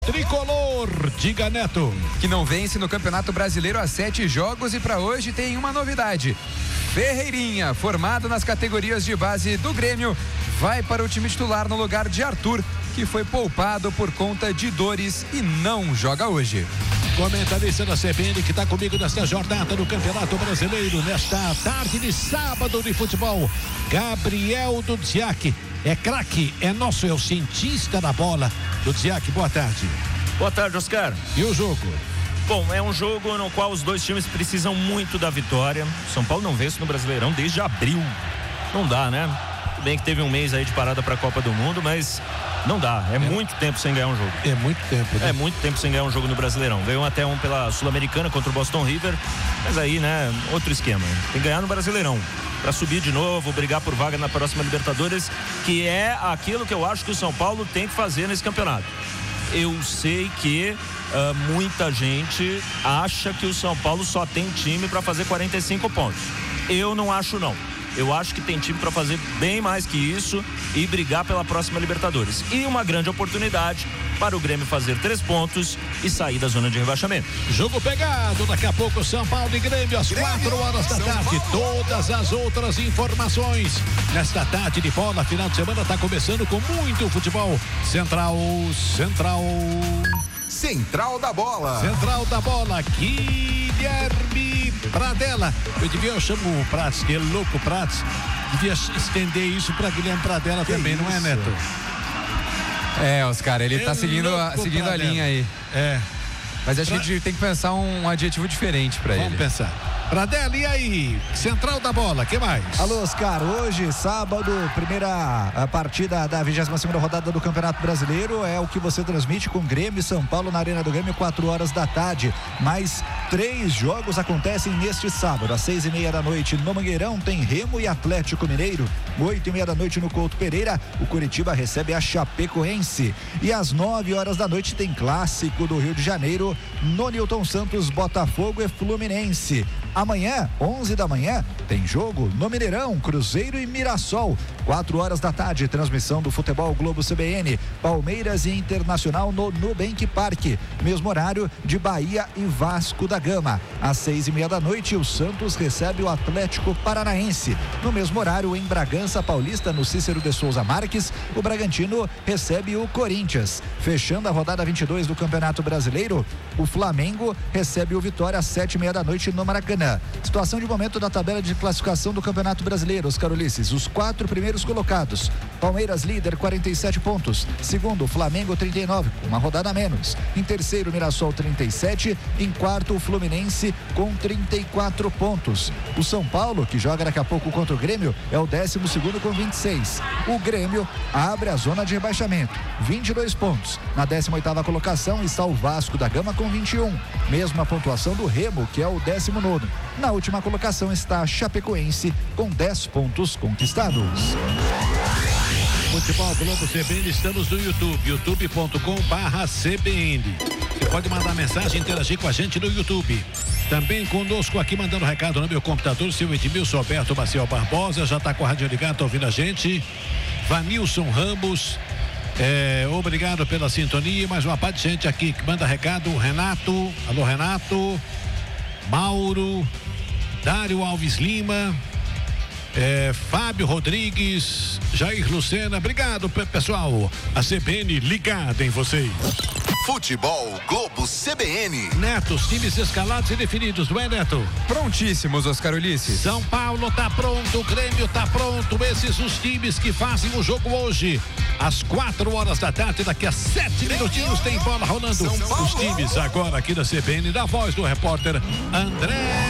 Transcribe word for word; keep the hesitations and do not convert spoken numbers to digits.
Tricolor, diga Neto. Que não vence no Campeonato Brasileiro há sete jogos e para hoje tem uma novidade. Ferreirinha, formado nas categorias de base do Grêmio, vai para o time titular no lugar de Arthur, que foi poupado por conta de dores e não joga hoje. Comentarista da C B N que está comigo nesta jornada do Campeonato Brasileiro, nesta tarde de sábado de futebol, Gabriel Dudziak. É craque, é nosso, é o cientista da bola. Dudziak, boa tarde. Boa tarde, Oscar. E o jogo? Bom, é um jogo no qual os dois times precisam muito da vitória. São Paulo não vence no Brasileirão desde abril. Não dá, né? Tudo bem que teve um mês aí de parada para a Copa do Mundo, mas não dá. É, é muito tempo sem ganhar um jogo. É muito tempo, né? É muito tempo sem ganhar um jogo no Brasileirão. Veio até um pela Sul-Americana contra o Boston River, mas aí, né, outro esquema. Tem que ganhar no Brasileirão para subir de novo, brigar por vaga na próxima Libertadores, que é aquilo que eu acho que o São Paulo tem que fazer nesse campeonato. Eu sei que uh, muita gente acha que o São Paulo só tem time para fazer quarenta e cinco pontos. Eu não acho, não. Eu acho que tem time para fazer bem mais que isso e brigar pela próxima Libertadores. E uma grande oportunidade para o Grêmio fazer três pontos e sair da zona de rebaixamento. Jogo pegado, daqui a pouco São Paulo e Grêmio às quatro horas da tarde. Todas as outras informações nesta tarde de bola, final de semana está começando com muito futebol. Central, Central... Central da Bola. Central da Bola, Guilherme Pradella. Eu devia, eu chamo o Prats, que é louco Prats. Devia estender isso para Guilherme Pradella que também, não é, Neto? É, Oscar, ele é tá seguindo, a, seguindo a linha aí. É. Mas acho pra... que a gente tem que pensar um adjetivo diferente para ele. Vamos pensar. Pradella, e aí? Central da Bola, que mais? Alô, Oscar, hoje, sábado, primeira partida da vigésima segunda rodada do Campeonato Brasileiro, é o que você transmite com Grêmio e São Paulo na Arena do Grêmio, quatro horas da tarde. Mais três jogos acontecem neste sábado, às seis e meia da noite no Mangueirão tem Remo e Atlético Mineiro, oito e meia da noite no Couto Pereira, o Curitiba recebe a Chapecoense, e às nove horas da noite tem clássico do Rio de Janeiro, no Newton Santos, Botafogo e Fluminense. Amanhã, onze da manhã, tem jogo no Mineirão, Cruzeiro e Mirassol. quatro horas da tarde, transmissão do Futebol Globo C B N, Palmeiras e Internacional no Nubank Parque. Mesmo horário de Bahia e Vasco da Gama. Às seis e meia da noite, o Santos recebe o Atlético Paranaense. No mesmo horário, em Bragança Paulista, no Cícero de Souza Marques, o Bragantino recebe o Corinthians. Fechando a rodada vinte e dois do Campeonato Brasileiro, o Flamengo recebe o Vitória às sete e meia da noite no Maracanã. Situação de momento da tabela de classificação do Campeonato Brasileiro, Oscar Ulisses. Os quatro primeiros colocados: Palmeiras líder, quarenta e sete pontos. Segundo, Flamengo, trinta e nove, uma rodada a menos. Em terceiro, Mirassol, trinta e sete. Em quarto, o Fluminense com trinta e quatro pontos. O São Paulo, que joga daqui a pouco contra o Grêmio, é o décimo segundo com vinte e seis. O Grêmio abre a zona de rebaixamento, vinte e dois pontos. Na décima oitava colocação está o Vasco da Gama com vinte e um. Mesma pontuação do Remo, que é o décimo nono. Na última colocação está a Chapecoense com dez pontos conquistados. Futebol Globo C B N, estamos no YouTube, youtube ponto com barra C B N. Você pode mandar mensagem, interagir com a gente no YouTube. Também conosco aqui mandando recado no meu computador, seu Edmilson Alberto Maciel Barbosa, já está com a rádio ligada, tá ouvindo a gente. Vanilson Ramos, é, obrigado pela sintonia. Mais uma parte de gente aqui que manda recado. Renato, alô Renato, Mauro, Dário Alves Lima, é, Fábio Rodrigues, Jair Lucena, obrigado pessoal, a C B N ligada em vocês. Futebol Globo C B N. Neto, os times escalados e definidos, não é, Neto? Prontíssimos, Oscar Ulisses. São Paulo tá pronto, o Grêmio tá pronto, esses os times que fazem o jogo hoje. Às quatro horas da tarde, daqui a sete minutinhos tem bola rolando. Os times agora aqui da C B N, da voz do repórter André